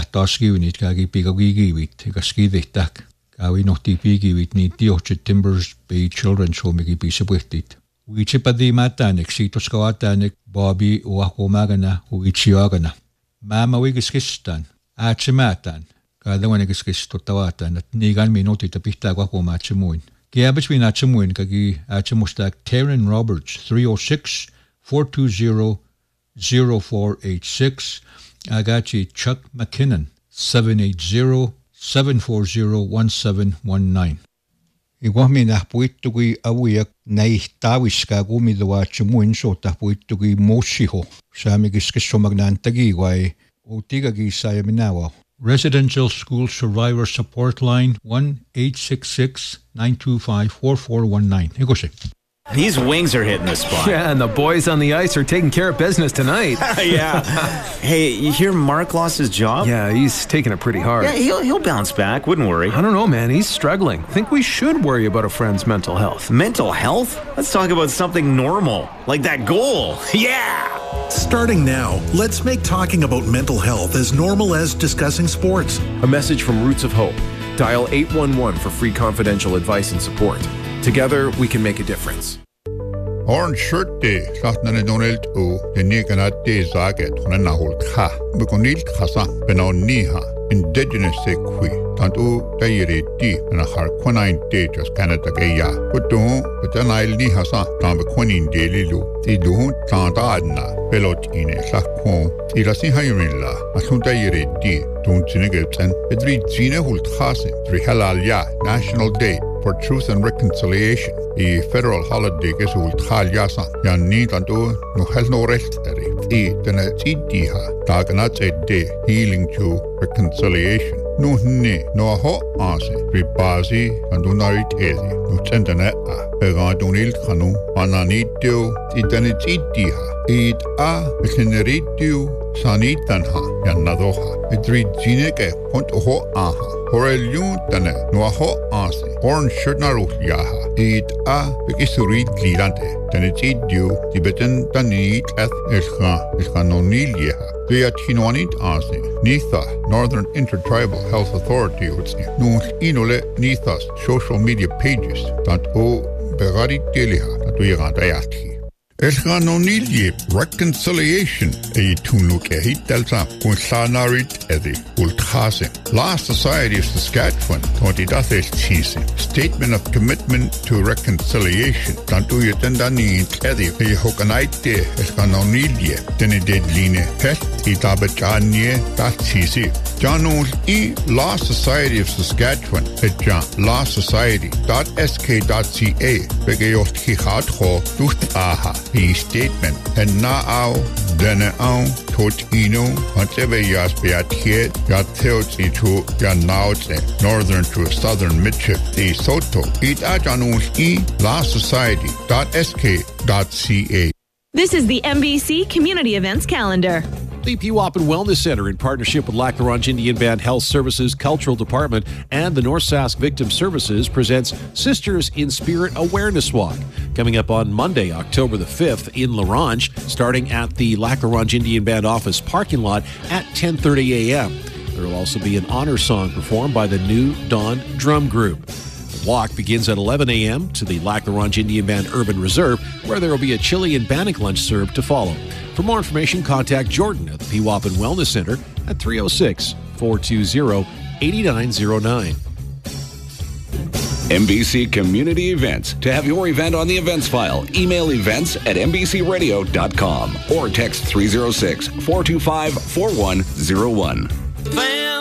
tahtaskivinit kagi pigagigivit igaskidihtak. Kawi nohti pigivit ni tiohtit Timbers Bay Children's Home igipisapwihtit. Uitsipadi matanek siitoskawatanek Bobby uahkomagana uitsiagana. Mama wigiskistan, aatsimaatan. Kaadawanegiskistottavatan, at nigan minutita pihtaakwahkomaatsemuin. Kiabitswin aatsemuin kagi aatsemustak Taryn Roberts, 306-420-0486. Agachi Chuck McKinnon, 780-740-1719. Iguahminahpuittugi awiak naihtawiskaagumiduaatsemuin sootahpuittugi moosiho. Saamigiskissomagnaantagiguai utigagi sayaminawa. Residential School Survivor Support Line 1-866-925-4419. Higose. These wings are hitting the spot. Yeah, and the boys on the ice are taking care of business tonight. Yeah. Hey, you hear Mark lost his job? Yeah, he's taking it pretty hard. Yeah, he'll bounce back. Wouldn't worry. I don't know, man. He's struggling. Think we should worry about a friend's mental health. Mental health? Let's talk about something normal, like that goal. Yeah! Starting now, let's make talking about mental health as normal as discussing sports. A message from Roots of Hope. Dial 811 for free confidential advice and support. Together, we can make a difference. Orange Shirt Day, Sachtnane Donald O, the Nikanat Day Zaget, Honanahul Ka, Bukonil Kasa, Benau Niha, Indigenous Sekui, Tantu Dayere Di, and a Harquanine Day, just Canada Gaya. But don't, but then I'll Nihasa, Tambaquanin Daily Lu, the Duhun Tantadna, Belot in a Sakon, Ilasi Hayrilla, Asundayere Di, Don't Sinigatan, Edri Zina Hulthasen, Trihalalia, National Day for Truth and Reconciliation. The federal holiday is Hulthaljasa, Yanni Tantu, no hell no rest. Then a Tidiha, Daganat a day, healing to reconciliation. No ne, no ho ase, Ribazi, and do not eat no tendana, Begadunil Kanu, Ananitio, Titanitidiha, Eat a, Bekineritiu, Sanitanha, Yanadoha, Edrizineke, Hunt ho aha. Horeliun tane no ho ase orange shirt na ruhliaha it a bekisurid glirante tane tidu tibeten tanit eth elcha nonilieha the atinoanit ase nitha Northern Intertribal Health Authority utsi no inole nithas social media pages that o begari teliha that we gandayati Elganonilie reconciliation a tunuk ehitalsa kun sanarit edi ulkhase La Society of Saskatchewan 20 chise Statement of Commitment to Reconciliation tantu yetendani edi e hokanaite elganonilie tene dedline pet itabachanie ta chise Janul e La Society of Saskatchewan etja lasociety.sk.ca begeyot khihatho duht aha the statement and now then tot ino whatever yas beat here got theots into ya now northern to southern midship the soto it ajanus e la society.sk.ca. This is the MBC Community Events Calendar. The Pewaupin Wellness Center, in partnership with Lac La Ronge Indian Band Health Services Cultural Department and the North Sask Victim Services, presents Sisters in Spirit Awareness Walk, coming up on Monday, October the 5th in La Ronge, starting at the Lac La Ronge Indian Band office parking lot at 10:30 a.m. There will also be an honor song performed by the New Dawn Drum Group. The walk begins at 11 a.m. to the Lac La Ronge Indian Band Urban Reserve, where there will be a chili and bannock lunch served to follow. For more information, contact Jordan at the Pewaupin Wellness Center at 306-420-8909. MBC Community Events. To have your event on the events file, email events@mbcradio.com or text 306-425-4101.